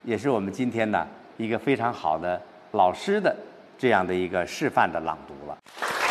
也是我们今天呢一个非常好的老师的这样的一个示范的朗读了。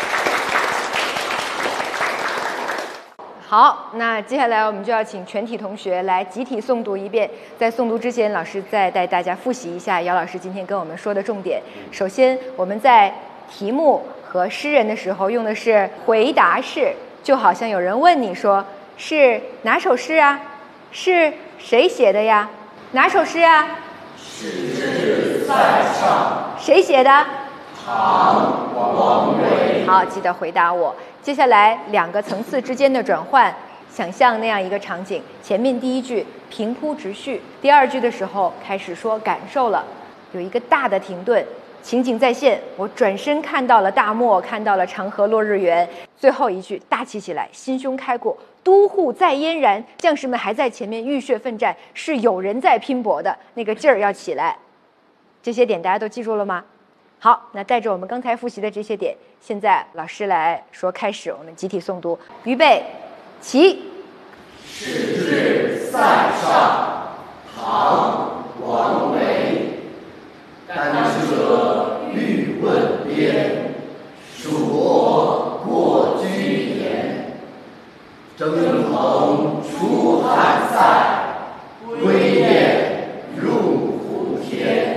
好，那接下来我们就要请全体同学来集体诵读一遍。在诵读之前，老师再带大家复习一下姚老师今天跟我们说的重点。首先，我们在题目和诗人的时候用的是回答式，就好像有人问你说是哪首诗啊？是谁写的呀？哪首诗啊？ 使至塞上。 谁写的？ 唐王维。 好，记得回答我。接下来两个层次之间的转换，想象那样一个场景：前面第一句平铺直叙，第二句的时候开始说感受了，有一个大的停顿，情景再现。我转身看到了大漠，看到了长河落日圆。最后一句大气起来，心胸开阔，都护在嫣然，将士们还在前面浴血奋战，是有人在拼搏的，那个劲儿要起来。这些点大家都记住了吗？好，那带着我们刚才复习的这些点，现在老师来说开始，我们集体诵读，预备，起。 使至塞上，唐王维。丹车欲问边，蜀国过居延。征蓬出汉塞，归雁入胡天。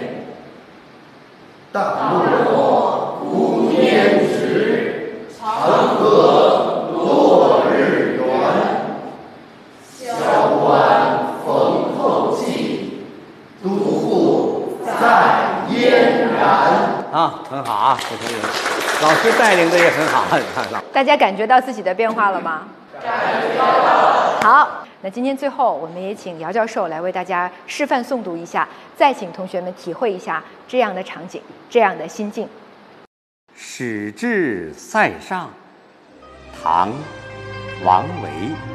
大漠孤烟直，长河落日圆。萧关逢候骑，都护在嫣然。 很好啊，这同学，老师带领的也很好， 大家感觉到自己的变化了吗？ 感觉到了。 好，那今天最后我们也请姚教授来为大家示范诵读一下，再请同学们体会一下这样的场景，这样的心境。 使至塞上，唐，王维。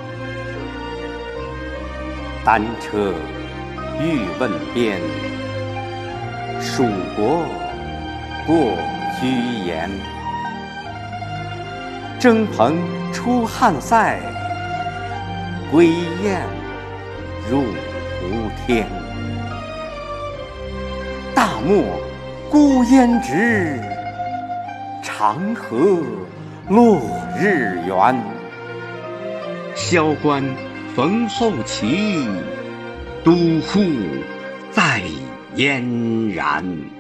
单车欲问边，蜀国过居延。征蓬出汉塞，归雁入胡天。大漠孤烟直，长河落日圆。萧关逢候骑，都护在嫣然。